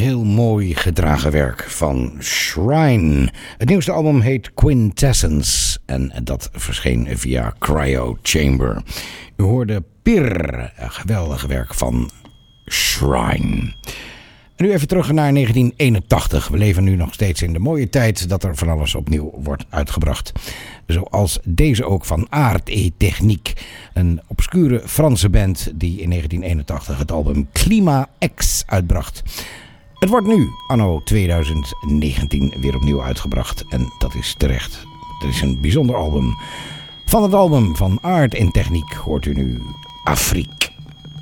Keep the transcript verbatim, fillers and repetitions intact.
heel mooi gedragen werk van Shrine. Het nieuwste album heet Quintessence en dat verscheen via Cryo Chamber. U hoorde Pir, een geweldig werk van Shrine. En nu even terug naar negentien eenentachtig. We leven nu nog steeds in de mooie tijd dat er van alles opnieuw wordt uitgebracht. Zoals deze ook van Art et Technique. Een obscure Franse band die in negentien eenentachtig het album Clima X uitbracht. Het wordt nu, anno tweeduizend negentien, weer opnieuw uitgebracht. En dat is terecht. Het is een bijzonder album. Van het album van Art et Technique hoort u nu Afrique.